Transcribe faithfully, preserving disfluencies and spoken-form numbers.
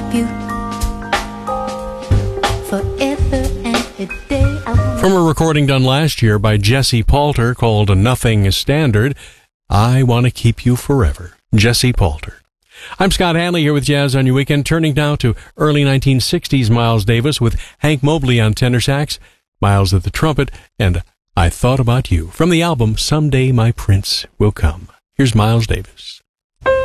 keep you forever and a day. I From a recording done last year by Jesse Palter called Nothing Standard, I Want to Keep You Forever. Jesse Palter. I'm Scott Hanley here with Jazz on Your Weekend, turning now to early nineteen sixties Miles Davis with Hank Mobley on tenor sax, Miles at the trumpet, and I Thought About You from the album Someday My Prince Will Come. Here's Miles Davis.